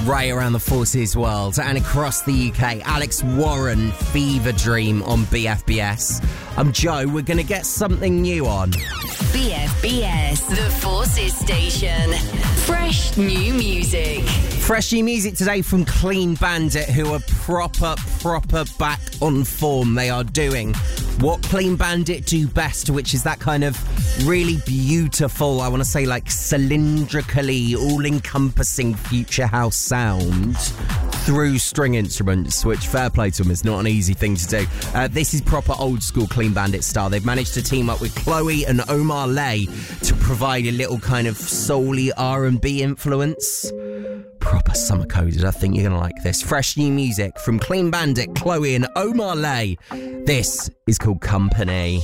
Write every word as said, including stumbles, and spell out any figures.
right around the Forces world and across the U K. Alex Warren, Fever Dream on B F B S. I'm Joe. We're going to get something new on. B F B S, the Forces station. Fresh new music. Fresh new music today from Clean Bandit, who are proper, proper back on form. They are doing what Clean Bandit do best, which is that kind of really beautiful, I want to say like cylindrically, all-encompassing future house sound through string instruments, which, fair play to them, is not an easy thing to do. Uh, this is proper old school Clean Bandit style. They've managed to team up with Chloe and Omar Lay to provide a little kind of soul-y R and B influence. Proper summer coded. I think you're going to like this. Fresh new music from Clean Bandit, Chloe and Omar Lay. This is called Company.